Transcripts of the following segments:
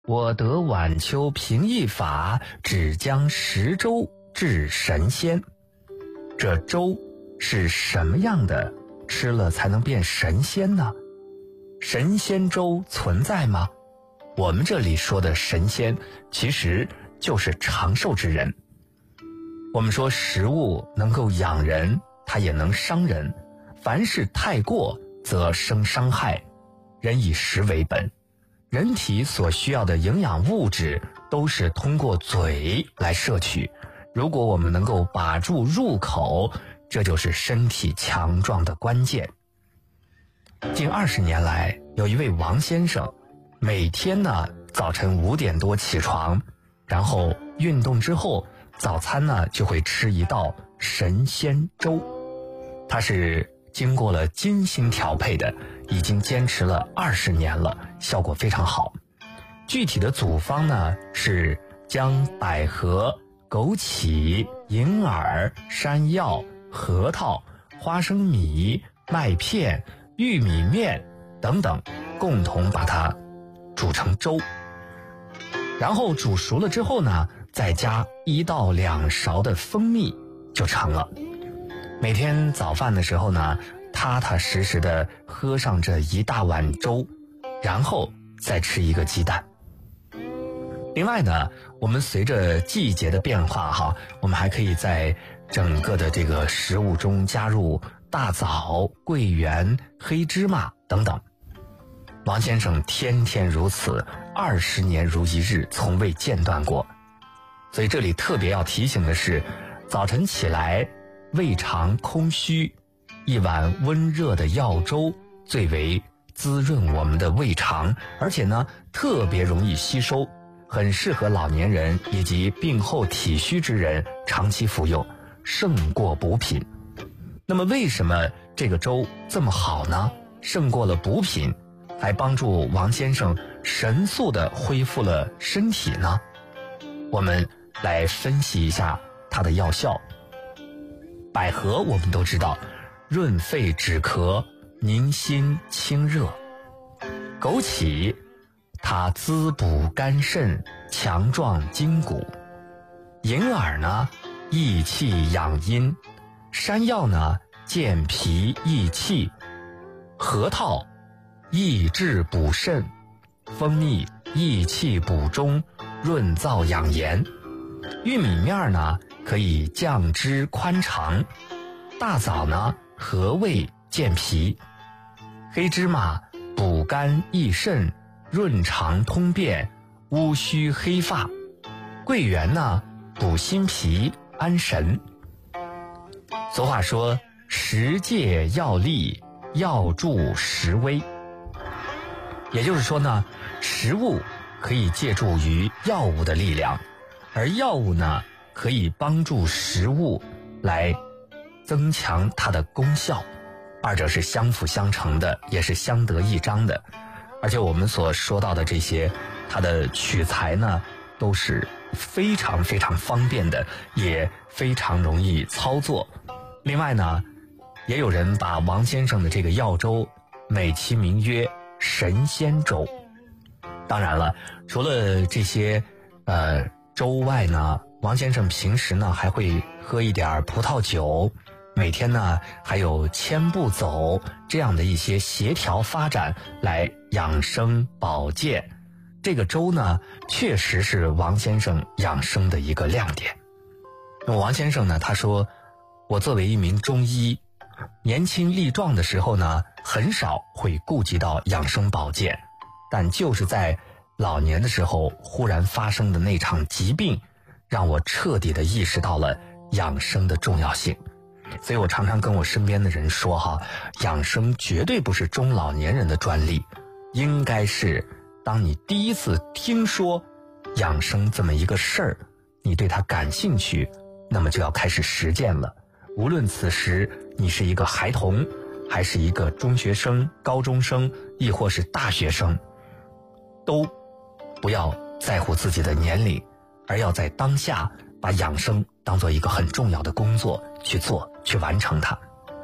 我得晚秋平易法，只将10粥治神仙。这粥是什么样的？吃了才能变神仙呢？神仙粥存在吗？我们这里说的神仙，其实就是长寿之人。我们说食物能够养人，它也能伤人，凡事太过则生伤害。人以食为本，人体所需要的营养物质都是通过嘴来摄取，如果我们能够把住入口，这就是身体强壮的关键。近20年来，有一位王先生，每天呢早晨5点多起床，然后运动之后，早餐呢就会吃一道神仙粥。他是经过了精心调配的，已经坚持了20年了，效果非常好。具体的组方呢是将百合、枸杞、银耳、山药、核桃、花生米、麦片、玉米面等等共同把它煮成粥，然后煮熟了之后呢，再加1到2勺的蜂蜜就成了。每天早饭的时候呢，踏踏实实的喝上这1大碗粥，然后再吃1个鸡蛋。另外呢，我们随着季节的变化我们还可以在整个的这个食物中加入大枣、桂圆、黑芝麻等等。王先生天天如此，20年如一日，从未间断过。所以这里特别要提醒的是，早晨起来胃肠空虚，一碗温热的药粥最为滋润我们的胃肠，而且呢特别容易吸收，很适合老年人以及病后体虚之人长期服用，胜过补品。那么为什么这个粥这么好呢？胜过了补品，还帮助王先生神速地恢复了身体呢？我们来分析一下它的药效。百合我们都知道，润肺止咳，宁心清热。枸杞它滋补肝肾，强壮筋骨。银耳呢，益气养阴。山药呢，健脾益气。核桃益智补肾。蜂蜜益气补中，润燥养颜。玉米面呢，可以降脂宽肠。大枣呢，和胃健脾。黑芝麻补肝益肾，润肠通便，乌须黑发。桂圆呢，补心脾安神。俗话说，食戒药力，药助食微。也就是说呢，食物可以借助于药物的力量，而药物呢，可以帮助食物来增强它的功效，二者是相辅相成的，也是相得益彰的。而且我们所说到的这些，它的取材呢，都是非常非常方便的，也非常容易操作。另外呢，也有人把王先生的这个药粥美其名曰神仙粥。当然了，除了这些粥外呢，王先生平时呢还会喝一点葡萄酒，每天呢还有千步走这样的一些协调发展来养生保健。这个粥呢，确实是王先生养生的一个亮点。那么王先生呢，他说，我作为一名中医，年轻力壮的时候呢，很少会顾及到养生保健，但就是在老年的时候忽然发生的那场疾病，让我彻底的意识到了养生的重要性。所以我常常跟我身边的人说养生绝对不是中老年人的专利，应该是当你第一次听说养生这么一个事儿，你对它感兴趣，那么就要开始实践了。无论此时你是一个孩童，还是一个中学生、高中生，亦或是大学生，都不要在乎自己的年龄，而要在当下把养生当做一个很重要的工作去做，去完成它。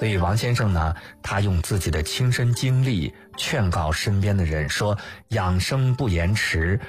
所以王先生呢，他用自己的亲身经历劝告身边的人说，养生不延迟，